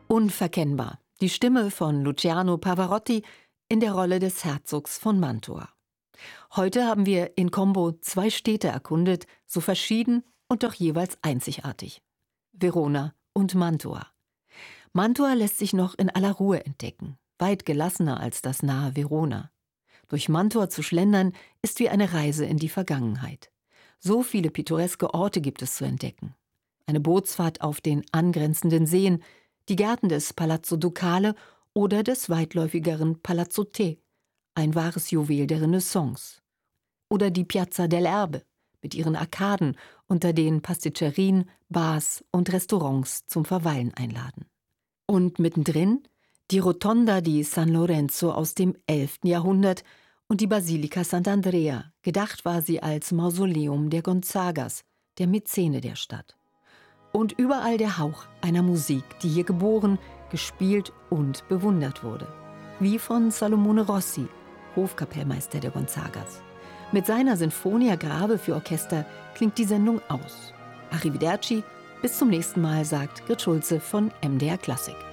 Unverkennbar. Die Stimme von Luciano Pavarotti in der Rolle des Herzogs von Mantua. Heute haben wir in Combo 2 Städte erkundet, so verschieden und doch jeweils einzigartig. Verona und Mantua. Mantua lässt sich noch in aller Ruhe entdecken, weit gelassener als das nahe Verona. Durch Mantua zu schlendern ist wie eine Reise in die Vergangenheit. So viele pittoreske Orte gibt es zu entdecken. Eine Bootsfahrt auf den angrenzenden Seen, die Gärten des Palazzo Ducale oder des weitläufigeren Palazzo Te, ein wahres Juwel der Renaissance. Oder die Piazza dell'Erbe mit ihren Arkaden, unter denen Pasticcerien, Bars und Restaurants zum Verweilen einladen. Und mittendrin die Rotonda di San Lorenzo aus dem 11. Jahrhundert und die Basilika Sant'Andrea, gedacht war sie als Mausoleum der Gonzagas, der Mäzene der Stadt. Und überall der Hauch einer Musik, die hier geboren, gespielt und bewundert wurde. Wie von Salomone Rossi, Hofkapellmeister der Gonzagas. Mit seiner Sinfonia Grave für Orchester klingt die Sendung aus. Arrivederci, bis zum nächsten Mal, sagt Grit Schulze von MDR Klassik.